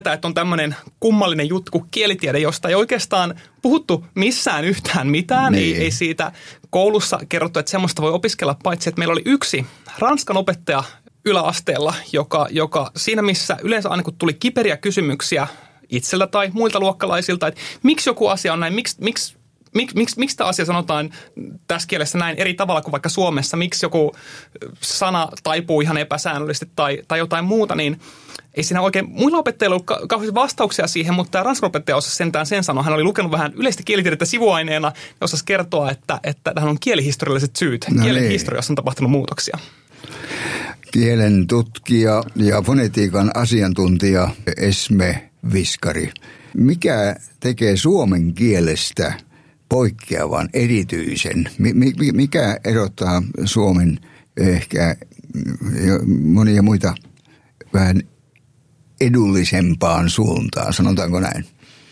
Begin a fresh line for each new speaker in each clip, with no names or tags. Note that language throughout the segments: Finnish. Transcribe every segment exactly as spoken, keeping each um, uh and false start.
Että on tämmöinen kummallinen juttu kuin kielitiede, josta ei oikeastaan puhuttu missään yhtään mitään. Ei, ei siitä koulussa kerrottu, että semmoista voi opiskella, paitsi että meillä oli yksi ranskan opettaja yläasteella, joka, joka siinä missä yleensä aina kun tuli kiperiä kysymyksiä itseltä tai muilta luokkalaisilta, että miksi joku asia on näin, miksi, miksi, miksi, miksi, miksi tämä asia sanotaan tässä kielessä näin eri tavalla kuin vaikka Suomessa, miksi joku sana taipuu ihan epäsäännöllisesti tai, tai jotain muuta, niin ei siinä oikein muilla opettajilla ollut kauheasti vastauksia siihen, mutta tämä ranskan opettaja osasi sentään sen sanoa. Hän oli lukenut vähän yleistä kielitiedettä sivuaineena ja osasi kertoa, että, että tähän on kielihistorialliset syyt. No kielen niin. Historiassa on tapahtunut muutoksia.
Kielen tutkija ja fonetiikan asiantuntija Esme Viskari. Mikä tekee suomen kielestä poikkeavan, erityisen? Mikä erottaa suomen ehkä monia muita vähän edullisempaan suuntaan, sanotaanko näin?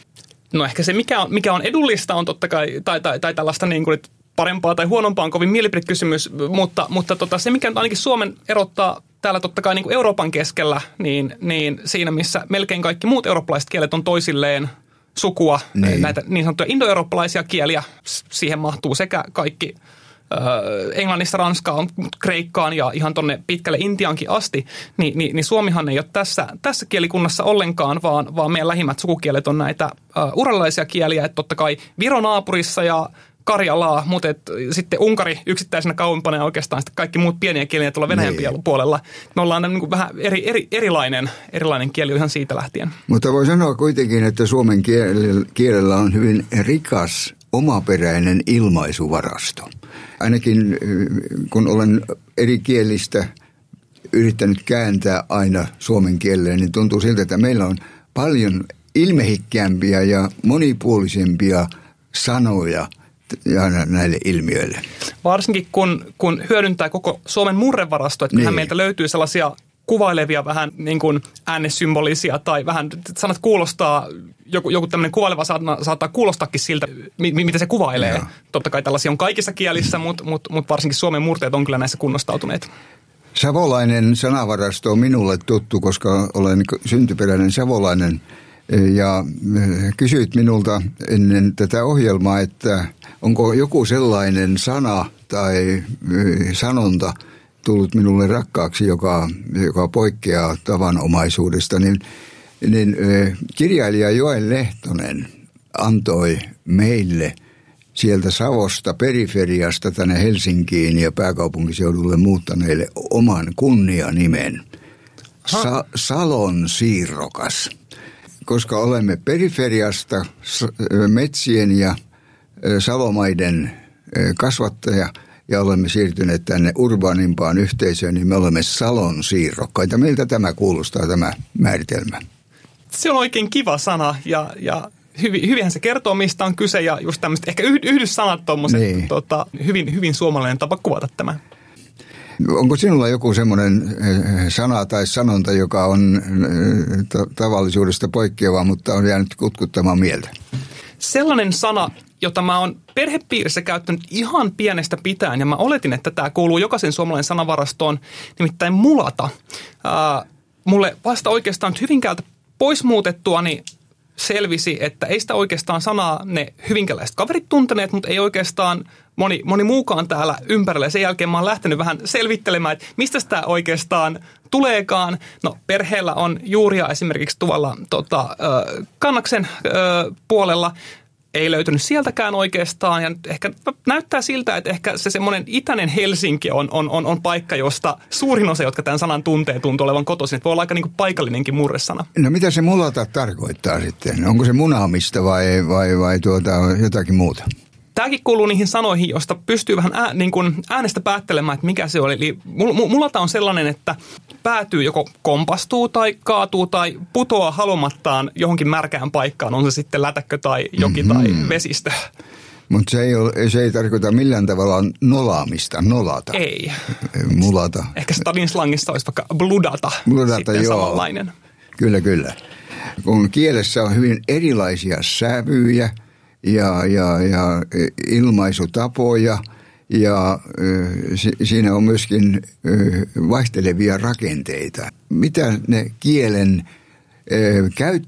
No ehkä se, mikä on, mikä on edullista, on totta kai, tai, tai, tai tällaista niin kuin, parempaa tai huonompaa on kovin mielipidekysymys, mutta, mutta tota, se, mikä ainakin Suomen erottaa täällä totta kai niin kuin Euroopan keskellä, niin, niin siinä, missä melkein kaikki muut eurooppalaiset kielet on toisilleen sukua, niin. Näitä niin sanottuja indoeurooppalaisia kieliä, siihen mahtuu sekä kaikki Englannista Ranskaan, Kreikkaan ja ihan tonne pitkälle Intiankin asti, niin, niin, niin Suomihan ei ole tässä, tässä kielikunnassa ollenkaan, vaan, vaan meidän lähimmät sukukielet on näitä uh, uralilaisia kieliä, että totta kai Viro naapurissa ja Karjalaa, mutta et, sitten Unkari yksittäisenä kauempana ja oikeastaan sitten kaikki muut pieniä kieliä tuolla Venäjän niin. puolella. Me ollaan niin kuin vähän eri, eri, erilainen, erilainen kieli ihan siitä lähtien.
Mutta voi sanoa kuitenkin, että suomen kielellä, kielellä on hyvin rikas omaperäinen ilmaisuvarasto. Ainakin kun olen eri kielistä yrittänyt kääntää aina suomen kieleen, niin tuntuu siltä, että meillä on paljon ilmehikkäämpiä ja monipuolisempia sanoja näille ilmiöille.
Varsinkin kun, kun hyödyntää koko Suomen murrevarasto, että kyllähän niin. meiltä löytyy sellaisia kuvailevia vähän niin kuin äänesymbolisia tai vähän sanat kuulostaa, joku, joku tämmöinen kuvaileva saattaa, saattaa kuulostaakin siltä, mi, mitä se kuvailee. Ja. Totta kai tällaisia on kaikissa kielissä, mutta mut, mut varsinkin Suomen murteet on kyllä näissä kunnostautuneet.
Savolainen sanavarasto on minulle tuttu, koska olen syntyperäinen savolainen. Ja kysyit minulta ennen tätä ohjelmaa, että onko joku sellainen sana tai sanonta tullut minulle rakkaaksi, joka, joka poikkeaa tavanomaisuudesta, niin, niin kirjailija Joel Lehtonen antoi meille sieltä Savosta periferiasta tänne Helsinkiin ja pääkaupunkiseudulle muuttaneille oman kunnianimen. Sa- Salon siirrokas. Koska olemme periferiasta metsien ja salomaiden kasvattaja ja olemme siirtyneet tänne urbaanimpaan yhteisöön, niin me olemme Salon siirrokkaita. Miltä tämä kuulostaa, tämä määritelmä?
Se on oikein kiva sana ja, ja hyvin, hyvinhän se kertoo, mistä on kyse ja just tämmöistä ehkä yhdyssanat tuommoiset, niin. tota, hyvin, hyvin suomalainen tapa kuvata tämä.
Onko sinulla joku semmoinen sana tai sanonta, joka on tavallisuudesta poikkeava, mutta on jäänyt kutkuttamaan mieltä? Sellainen
sana, jota mä oon perhepiirissä käyttänyt ihan pienestä pitäen, ja mä oletin, että tämä kuuluu jokaisen suomalaisen sanavarastoon, nimittäin mulata. Ää, mulle vasta oikeastaan Hyvinkäältä pois muutettua, niin selvisi, että ei sitä oikeastaan sanaa ne hyvinkäläiset kaverit tunteneet, mutta ei oikeastaan moni, moni muukaan täällä ympärillä. Ja sen jälkeen mä oon lähtenyt vähän selvittelemään, että mistä sitä oikeastaan tuleekaan. No perheellä on juuria esimerkiksi tuolla tota, Kannaksen puolella. Ei löytynyt sieltäkään oikeastaan ja ehkä näyttää siltä, että ehkä se semmoinen itäinen Helsinki on, on, on, on paikka, josta suurin osa, jotka tämän sanan tuntee, tuntuu olevan kotoisin. Että voi olla aika niin kuin paikallinenkin murresana.
No mitä se mulata tarkoittaa sitten? Onko se munaamista vai, vai, vai tuota, jotakin muuta?
Tämäkin kuuluu niihin sanoihin, josta pystyy vähän ää, niin kuin äänestä päättelemään, että mikä se oli. Eli mulata on sellainen, että päätyy joko kompastuu tai kaatuu tai putoaa halumattaan johonkin märkään paikkaan, on se sitten lätäkkö tai joki mm-hmm. tai vesistö.
Mutta se, se ei tarkoita millään tavalla nolaamista, nolata.
Ei.
Mulata.
Ehkä stadin slangissa olisi vaikka bludata,
bludata
sitten
joo.
samanlainen.
Kyllä, kyllä. Kun kielessä on hyvin erilaisia sävyjä ja, ja, ja ilmaisutapoja ja si, siinä on myöskin vaihtelevia rakenteita. Mitä ne kielen käyttää